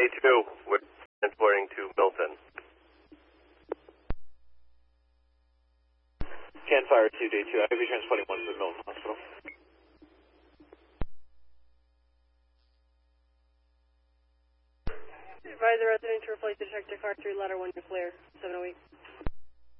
A2, we're transporting to Milton. Can fire 2 D2, I will be transporting 1 to Milton Hospital. Advise the resident to replace detector car 3 ladder 1 to clear, 708.